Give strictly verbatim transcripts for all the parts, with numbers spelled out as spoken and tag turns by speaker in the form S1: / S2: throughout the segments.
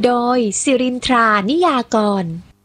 S1: โดยสิรินทรานิยากร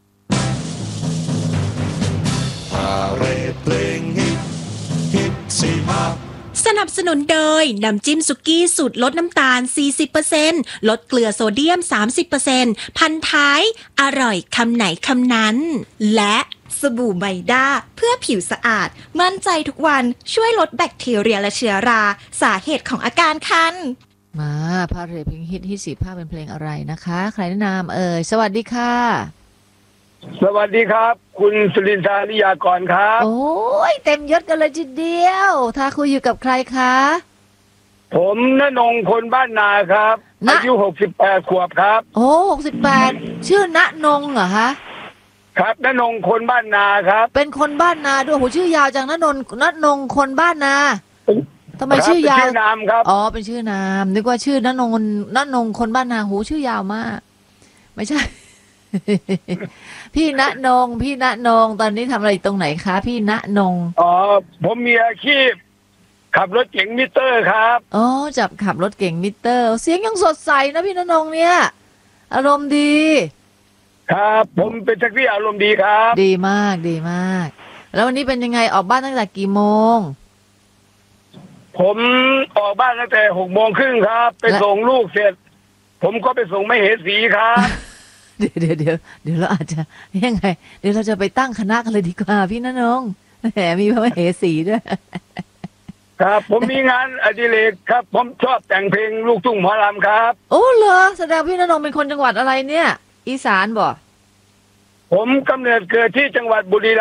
S2: พาเรดเพลงฮิตฮิตสิฮะ
S3: สนับสนุนโดยน้ำจิ้มสุกี้สูตรลดน้ำตาล สี่สิบเปอร์เซ็นต์ ลดเกลือโซเดียม สามสิบเปอร์เซ็นต์ พันท้ายอร่อยคำไหนคำนั้นและ
S4: สบู่ไบด้าเพื่อผิวสะอาดมั่นใจทุกวันช่วยลดแบคทีเรียและเชื้อราสาเหตุของอาการคัน
S5: มาพาเรทเพลงฮิตฮิตสีผ้าเป็นเพลงอะไรนะคะใครแนะนำเอ่ยสวัสดีค่ะ
S6: สวัสดีครับคุณสุรินทรานิยากรครับ
S5: โอ้ยเต็มยศกันเลยทีเดียวถ้าคุยอยู่กับใครคะ
S6: ผมณนงคนบ้านนาครับอายุหกสิบแปดขวบครับ
S5: โอ้หกสิบแปดชื่อณนงเหรอคะ
S6: ครับณนงคนบ้านนาครับ
S5: เป็นคนบ้านนาด้วยโหชื่อยาวจังณนงณนงคนบ้านนาทำไมชื่อยาว
S6: ชื่อนามครับ
S5: อ๋อเป็นชื่อนามนึกว่าชื่อณนงณนงคนบ้านนาโหชื่อยาวมากไม่ใช่ พี่ณนงพี่ณนงตอนนี้ทำอะไรตรงไหนคะพี่ณนง
S6: อ๋อผมมีอาชีพขับรถเก๋งมิเตอร์ครับ
S5: อ๋อจับขับรถเก๋งมิเตอร์เสียงยังสดใสนะพี่ณนงเนี่ยอารมณ์ดี
S6: ครับผมเป็นแท็กซี่อารมณ์ดีครับ
S5: ดีมากดีมากแล้ววันนี้เป็นยังไงออกบ้านตั้งแต่กี่โมง
S6: ผมออกบ้านตั้งแต่หกโมงครึ่งครับไปส่งลูกเสร็จผมก็ไปส่งไม่เหสีครับ
S5: เดี๋ยวเดี๋ยวเดี๋ยวเดี๋ยวเราอาจจะยังไงเดี๋ยวเราจะไปตั้งคณะกันเลยดีกว่าพี่ณนงแหมมีพระมเหสีด้วย
S6: ครับผมมีงานอดิเรกครับผมชอบแต่งเพลงลูกทุ่งหมอลำครับ
S5: โอ้เหรอแสดงพี่ณนงเป็นคนจังหวัดอะไรเนี่ยอีสานบ่
S6: ผมกำเนิดเกิดที่จังหวัดบุรี